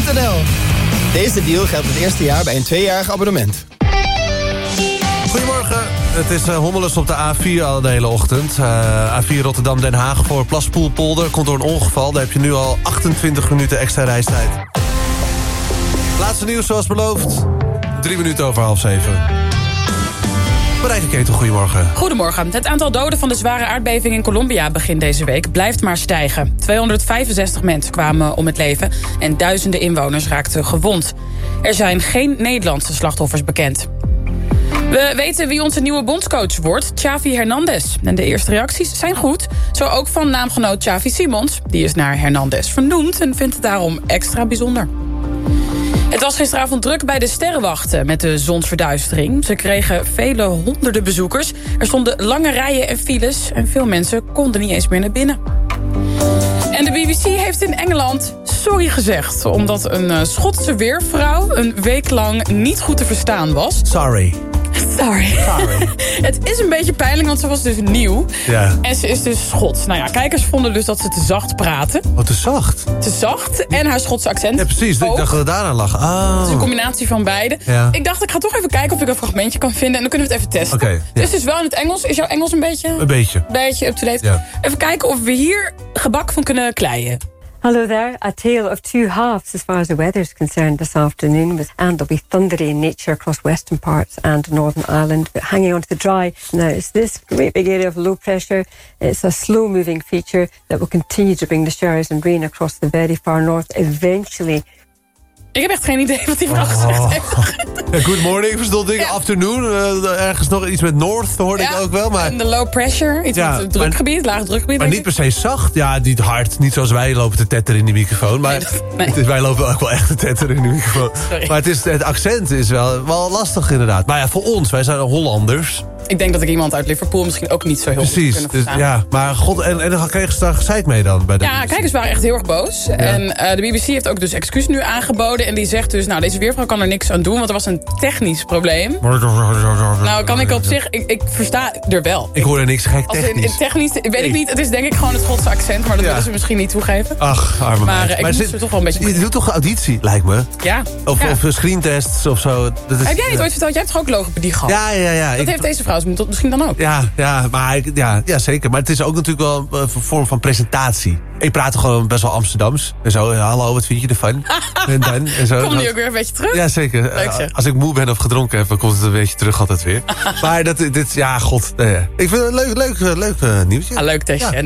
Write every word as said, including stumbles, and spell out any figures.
punt n l. Deze deal geldt het eerste jaar bij een tweejarig abonnement. Goedemorgen, het is uh, hommeles op de A vier al de hele ochtend. Uh, A vier Rotterdam-Den Haag voor Plaspoelpolder. Komt door een ongeval, daar heb je nu al achtentwintig minuten extra reistijd. Laatste nieuws zoals beloofd. Drie minuten over half zeven. Marijke Ketel, goedemorgen. Goedemorgen. Het aantal doden van de zware aardbeving in Colombia begin deze week blijft maar stijgen. tweehonderdvijfenzestig mensen kwamen om het leven en duizenden inwoners raakten gewond. Er zijn geen Nederlandse slachtoffers bekend. We weten wie onze nieuwe bondscoach wordt, Xavi Hernandez. En de eerste reacties zijn goed. Zo ook van naamgenoot Xavi Simons. Die is naar Hernandez vernoemd en vindt het daarom extra bijzonder. Het was gisteravond druk bij de sterrenwachten met de zonsverduistering. Ze kregen vele honderden bezoekers. Er stonden lange rijen en files en veel mensen konden niet eens meer naar binnen. En de B B C heeft in Engeland sorry gezegd, omdat een uh, Schotse weervrouw een week lang niet goed te verstaan was. Sorry. Sorry. Sorry. Het is een beetje pijnlijk, want ze was dus nieuw. Ja. En ze is dus Schots. Nou ja, kijkers vonden dus dat ze te zacht praten. Oh, te zacht. Te zacht. En haar Schotse accent. Ja, precies. ook. Ik dacht dat het daaraan lag. Oh. Het is een combinatie van beide. Ja. Ik dacht, ik ga toch even kijken of ik een fragmentje kan vinden. En dan kunnen we het even testen. Oké, ja. Dus het is wel in het Engels. Is jouw Engels een beetje... Een beetje. beetje up-to-date? Ja. Even kijken of we hier gebak van kunnen kleien. Hello there. A tale of two halves as far as the weather is concerned this afternoon, with, and there'll be thundery in nature across western parts and Northern Ireland, but hanging on to the dry. Now, it's this great big area of low pressure. It's a slow-moving feature that will continue to bring the showers and rain across the very far north. Eventually... Ik heb echt geen idee wat die vrouw gezegd heeft. Ja, good morning, verstond ik. Ja. Afternoon. Uh, ergens nog iets met North, hoorde Ja, ik ook wel. Maar, en de low pressure, iets Ja, met het drukgebied, laag drukgebied. maar niet per se zacht. Ja, niet hard. Niet zoals wij lopen te tetteren in die microfoon. Maar Nee, dat- nee. het is, wij lopen ook wel echt te tetteren in die microfoon. Sorry. Maar het, is, het accent is wel, wel lastig inderdaad. Maar ja, voor ons, wij zijn Hollanders. Ik denk dat ik iemand uit Liverpool misschien ook niet zo heel goed Precies. kunnen Dus, verstaan. ja, maar god, en, en dan kregen ze daar gezeik mee dan? Bij de Ja, kijkers waren echt heel erg boos. En uh, de B B C heeft ook dus excuus nu aangeboden. En die zegt dus, nou, deze weervrouw kan er niks aan doen, want er was een technisch probleem. Nou, kan ik op zich, ik, ik versta er wel. Ik hoor er niks gek Als in, technisch. in technisch, weet ik niet, het is denk ik gewoon het Schotse accent, maar dat Ja. willen ze misschien niet toegeven. Ach, arme Maar, meid. uh, ik moest zit- er toch wel een beetje- Je doet toch auditie, lijkt me? Ja. Of, ja. of screentests of zo. Dat is, Heb jij niet ja. ooit verteld, jij hebt toch ook logopedie gehad? Ja, ja, ja. Dat ik, heeft deze vrouw misschien dan ook. Ja, ja, maar ik, ja, ja, zeker. Maar het is ook natuurlijk wel een vorm van presentatie. Ik praat gewoon best wel Amsterdams. En zo, hallo, wat vind je ervan? en dan, en zo. Kom nu ook weer een beetje terug? Ja, zeker. Leuk zeg. Als ik moe ben of gedronken heb, dan komt het een beetje terug altijd weer. maar dat, dit, ja, god. Nee, ik vind het een leuk, leuk, leuk uh, nieuwtje. Ah, leuk testje. Ja.